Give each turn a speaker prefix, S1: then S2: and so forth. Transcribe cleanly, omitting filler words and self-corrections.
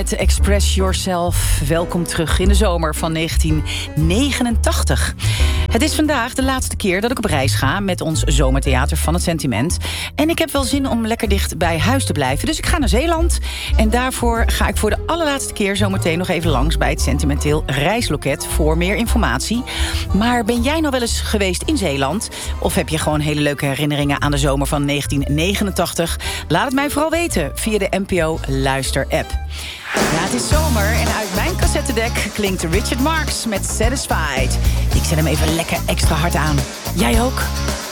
S1: Express Yourself. Welkom terug in de zomer van 1989. Het is vandaag de laatste keer dat ik op reis ga met ons zomertheater van het Sentiment. En ik heb wel zin om lekker dicht bij huis te blijven. Dus ik ga naar Zeeland. En daarvoor ga ik voor de allerlaatste keer zometeen nog even langs bij het Sentimenteel Reisloket voor meer informatie. Maar ben jij nou wel eens geweest in Zeeland? Of heb je gewoon hele leuke herinneringen aan de zomer van 1989? Laat het mij vooral weten via de NPO Luister-app. Ja, het is zomer en uit mijn cassettedek klinkt Richard Marx met Satisfied. Ik zet hem even lekker extra hard aan. Jij ook?